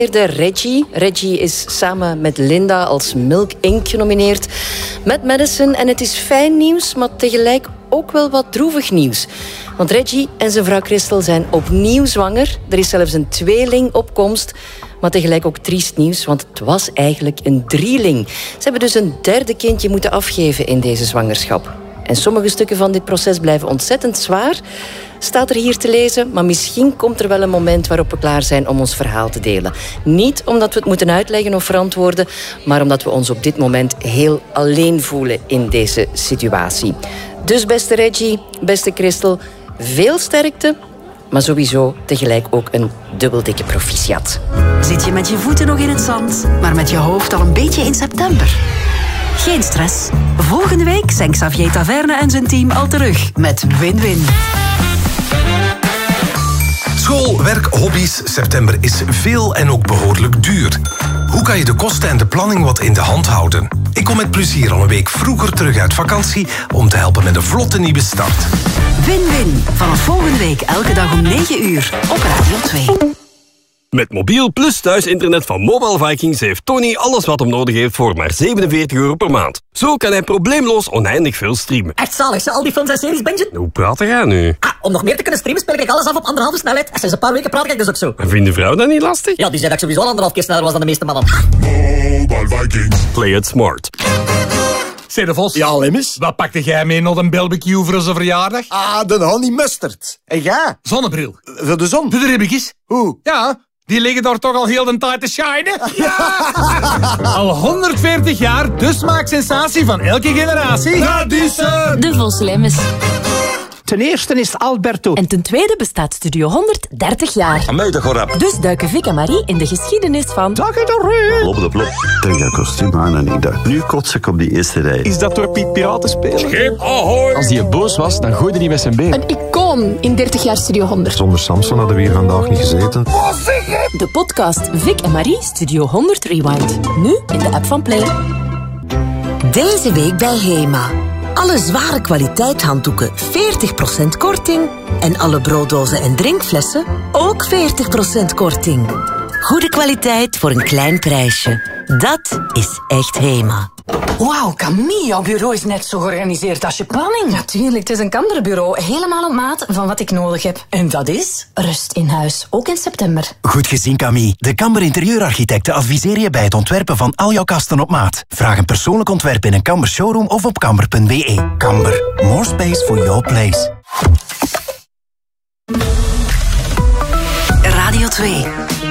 Reggie. Reggie is samen met Linda als Milk Inc. genomineerd met Madison. En het is fijn nieuws, maar tegelijk ook wel wat droevig nieuws. Want Reggie en zijn vrouw Crystal zijn opnieuw zwanger. Er is zelfs een tweeling op komst. Maar tegelijk ook triest nieuws, want het was eigenlijk een drieling. Ze hebben dus een derde kindje moeten afgeven in deze zwangerschap. En sommige stukken van dit proces blijven ontzettend zwaar. Staat er hier te lezen, maar misschien komt er wel een moment waarop we klaar zijn om ons verhaal te delen. Niet omdat we het moeten uitleggen of verantwoorden, maar omdat we ons op dit moment heel alleen voelen in deze situatie. Dus beste Reggie, beste Crystal, veel sterkte, maar sowieso tegelijk ook een dubbeldikke proficiat. Zit je met je voeten nog in het zand, maar met je hoofd al een beetje in september? Geen stress. Volgende week zijn Xavier Taverne en zijn team al terug met Win-Win. School, werk, hobby's. September is veel en ook behoorlijk duur. Hoe kan je de kosten en de planning wat in de hand houden? Ik kom met plezier al een week vroeger terug uit vakantie om te helpen met een vlotte nieuwe start. Win-Win. Vanaf volgende week elke dag om 9 uur op Radio 2. Met mobiel plus thuisinternet van Mobile Vikings heeft Tony alles wat hem nodig heeft voor maar €47 per maand. Zo kan hij probleemloos oneindig veel streamen. Echt zalig, al die films en series, Benjen. Hoe praat jij nu? Om nog meer te kunnen streamen speel ik alles af op 1,5 snelheid. En sinds een paar weken praat ik dus ook zo. En vindt de vrouw dat niet lastig? Ja, die zei dat ik sowieso 1,5 keer sneller was dan de meeste mannen. Mobile Vikings. Play it smart. Zeg de Vos. Ja, Lemmis? Wat pakte jij mee naar een barbecue voor onze verjaardag? Ah, de honey mustard. En ja? Zonnebril. Voor de zon. Voor de ribbetjes. Hoe? Ja, die liggen daar toch al heel de tijd te shinen. Ja! Al 140 jaar, de smaaksensatie van elke generatie. Radisson! De Vos Lemmes. Ten eerste is het Alberto. En ten tweede bestaat Studio 100 30 jaar. Dus duiken Vic en Marie in de geschiedenis van... Dag erin. Plop de plop. Trek dat kostuum aan en ik dacht, nu kots ik op die eerste rij. Is dat door Piet Piraten spelen? Schip ahoy! Als die boos was, dan gooide hij met zijn been. Een icoon in 30 jaar Studio 100. Zonder Samson hadden we hier vandaag niet gezeten. De podcast Vic en Marie Studio 100 Rewind. Nu in de app van Play. Deze week bij Hema. Alle zware kwaliteit handdoeken 40% korting. En alle brooddozen en drinkflessen ook 40% korting. Goede kwaliteit voor een klein prijsje. Dat is echt Hema. Wauw, Camille, jouw bureau is net zo georganiseerd als je planning. Natuurlijk, het is een kamerbureau. Helemaal op maat van wat ik nodig heb. En dat is? Rust in huis, ook in september. Goed gezien, Camille. De Kamber Interieurarchitecten adviseren je bij het ontwerpen van al jouw kasten op maat. Vraag een persoonlijk ontwerp in een Kamber showroom of op kamber.be. Kamber, more space for your place. Radio 2.